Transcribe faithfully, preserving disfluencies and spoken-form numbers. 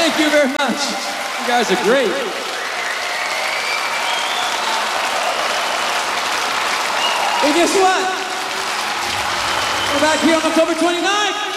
Thank you very much. You guys are great. And guess what? We're back here on October twenty-ninth.